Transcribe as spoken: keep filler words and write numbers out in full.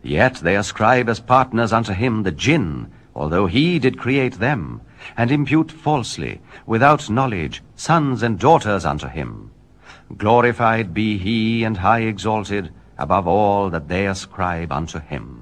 Yet they ascribe as partners unto him the Jinn, although he did create them, and impute falsely, without knowledge, sons and daughters unto him. Glorified be he and high exalted above all that they ascribe unto him.